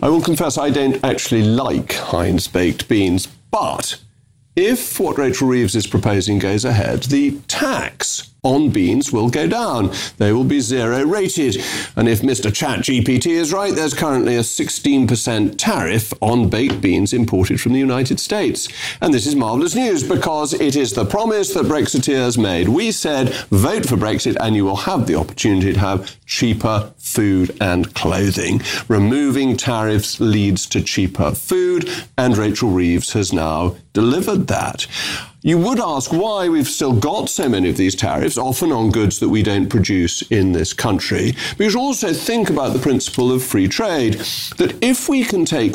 I will confess I don't actually like Heinz baked beans, but if what Rachel Reeves is proposing goes ahead, the tax on beans will go down. They will be zero rated. And if Mr. ChatGPT is right, there's currently a 16% tariff on baked beans imported from the United States. And this is marvellous news because it is the promise that Brexiteers made. We said, vote for Brexit and you will have the opportunity to have cheaper food and clothing. Removing tariffs leads to cheaper food, and Rachel Reeves has now delivered that. You would ask why we've still got so many of these tariffs, often on goods that we don't produce in this country. But you should also think about the principle of free trade, that if we can take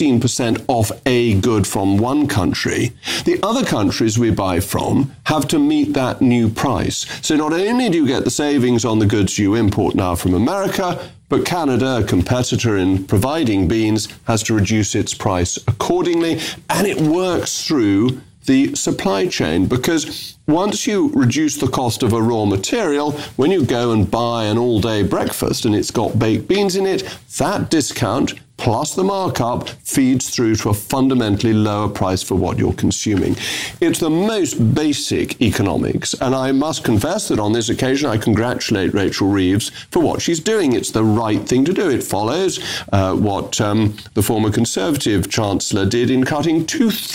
16% off a good from one country, the other countries we buy from have to meet that new price. So not only do you get the savings on the goods you import now from America, but Canada, a competitor in providing beans, has to reduce its price accordingly, and it works through the supply chain, because once you reduce the cost of a raw material, when you go and buy an all-day breakfast and it's got baked beans in it, that discount plus the markup feeds through to a fundamentally lower price for what you're consuming. It's the most basic economics, and I must confess that on this occasion I congratulate Rachel Reeves for what she's doing. It's the right thing to do. It follows what the former Conservative Chancellor did in cutting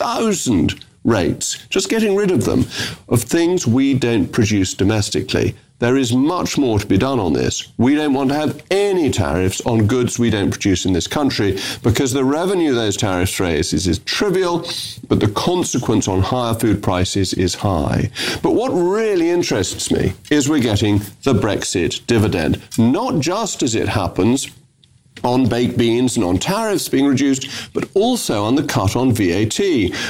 2,000 rates, just getting rid of them, of things we don't produce domestically. There is much more to be done on this. We don't want to have any tariffs on goods we don't produce in this country because the revenue those tariffs raise is trivial, but the consequence on higher food prices is high. But what really interests me is we're getting the Brexit dividend, not just as it happens on baked beans and on tariffs being reduced, but also on the cut on VAT.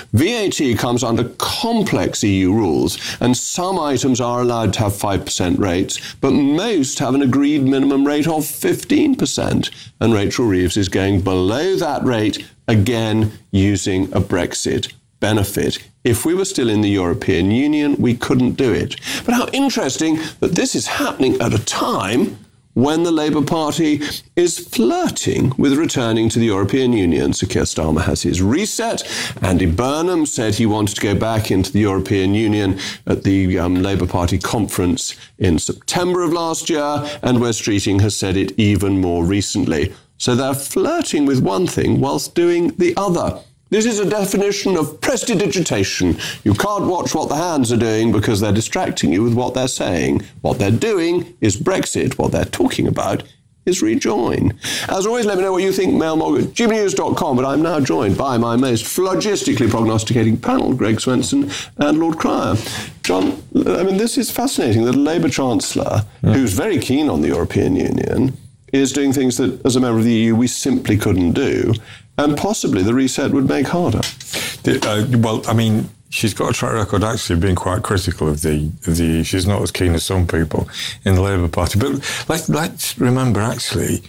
VAT comes under complex EU rules, and some items are allowed to have 5% rates, but most have an agreed minimum rate of 15%. And Rachel Reeves is going below that rate, again using a Brexit benefit. If we were still in the European Union, we couldn't do it. But how interesting that this is happening at a time when the Labour Party is flirting with returning to the European Union. Sir Keir Starmer has his reset. Andy Burnham said he wanted to go back into the European Union at the Labour Party conference in September of last year, and Wes Streeting has said it even more recently. So they're flirting with one thing whilst doing the other. This is a definition of prestidigitation. You can't watch what the hands are doing because they're distracting you with what they're saying. What they're doing is Brexit. What they're talking about is rejoin. As always, let me know what you think, mailmog@gbnews.com. But I'm now joined by my most phlogistically prognosticating panel, Greg Swenson and Lord Cryer. John, I mean, this is fascinating that a Labour Chancellor, who's very keen on the European Union, is doing things that, as a member of the EU, we simply couldn't do. And possibly the reset would make harder. Well, I mean, she's got a track record actually of being quite critical of the EU. She's not as keen as some people in the Labour Party. But let's remember, actually,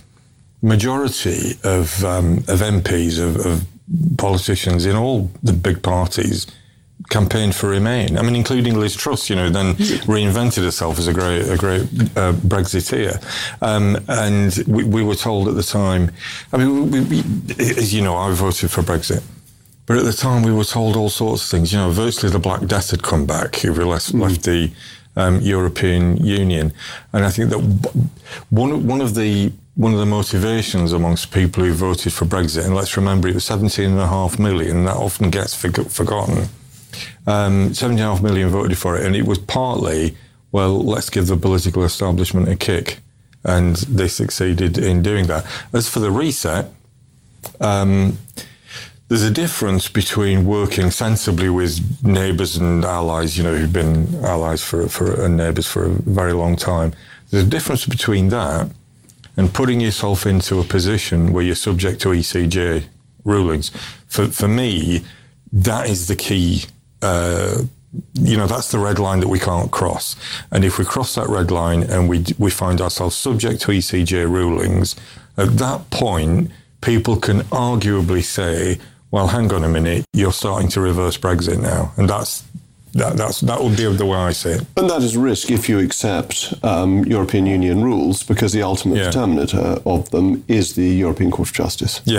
majority of MPs, of politicians in all the big parties campaigned for Remain. I mean, including Liz Truss, then reinvented herself as a great Brexiteer. And we were told at the time, I mean, we, as you know, I voted for Brexit. But at the time, we were told all sorts of things. Virtually the Black Death had come back if we left the European Union. And I think that one of the motivations amongst people who voted for Brexit, and let's remember it was 17.5 million, that often gets forgotten. 17.5 million voted for it, and it was partly, well, let's give the political establishment a kick, and they succeeded in doing that. As for the reset, there's a difference between working sensibly with neighbours and allies, who've been allies and neighbours for a very long time. There's a difference between that and putting yourself into a position where you're subject to ECJ rulings. For me, that is the key. That's the red line that we can't cross. And if we cross that red line and we find ourselves subject to ECJ rulings, at that point, people can arguably say, well, hang on a minute, you're starting to reverse Brexit now. And that would be the way I see it. And that is a risk if you accept European Union rules, because the ultimate determinator of them is the European Court of Justice. Yeah.